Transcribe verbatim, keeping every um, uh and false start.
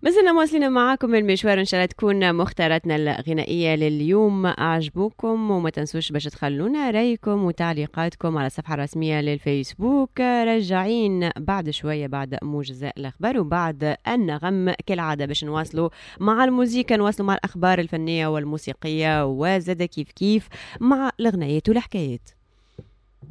ما زلنا مواصلين معاكم المشوار، ان شاء الله تكون مختاراتنا الغنائيه لليوم اعجبوكم، وما تنسوش باش تخلونا رايكم وتعليقاتكم على الصفحه الرسميه للفيسبوك. راجعين بعد شويه بعد موجز الاخبار وبعد النغم كالعاده باش نواصلوا مع الموسيقى، نواصلوا مع الاخبار الفنيه والموسيقيه، وزاد كيف كيف مع الغنايات والحكايات.